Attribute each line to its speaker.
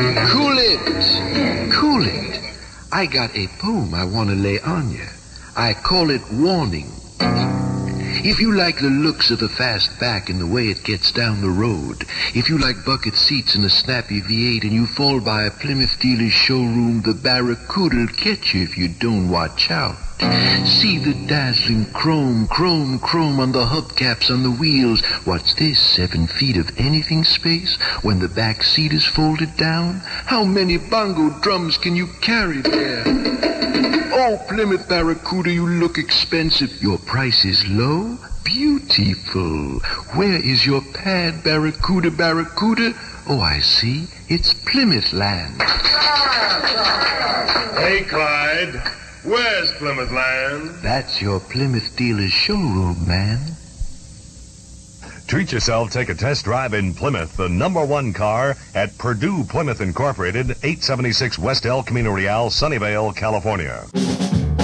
Speaker 1: Cool it. Cool it. I got a poem I want to lay on you. I call it Warning. If you like the looks of the fast back and the way it gets down the road, if you like bucket seats and a snappy V8 and you fall by a Plymouth dealer's showroom, the Barracuda'll catch you if you don't watch out. See the dazzling chrome on the hubcaps on the wheels. What's this, 7 feet of anything space when the back seat is folded down? How many bongo drums can you carry there? Oh, Plymouth Barracuda, you look expensive. Your price is low? Beautiful. Where is your pad, Barracuda, Barracuda? Oh, I see. It's Plymouth Land.
Speaker 2: Hey, Clyde. Where's Plymouth Land?
Speaker 1: That's your Plymouth dealer's showroom, man.
Speaker 3: Treat yourself, take a test drive in Plymouth, the #1 car at Purdue Plymouth Incorporated, 876 West El Camino Real, Sunnyvale, California.